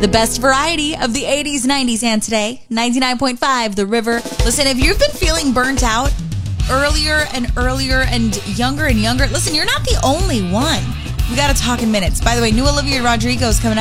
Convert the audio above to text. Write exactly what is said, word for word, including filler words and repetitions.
The best variety of the eighties, nineties, and today. ninety-nine point five, The River. Listen, if you've been feeling burnt out earlier and earlier and younger and younger, listen, you're not the only one. We got to talk in minutes. By the way, new Olivia Rodrigo is coming up.